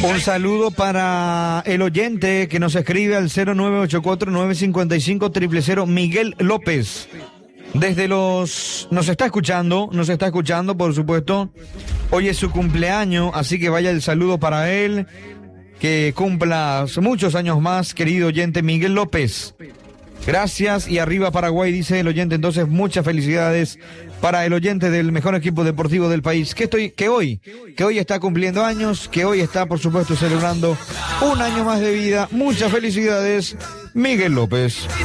Un saludo para el oyente que nos escribe al 0984-955-000, Miguel López. Nos está escuchando, por supuesto. Hoy es su cumpleaños, así que vaya el saludo para él. Que cumpla muchos años más, querido oyente Miguel López. Gracias, y arriba Paraguay, dice el oyente. Entonces, muchas felicidades para el oyente del mejor equipo deportivo del país, que hoy está cumpliendo años, que hoy está, por supuesto, celebrando un año más de vida. Muchas felicidades, Miguel López.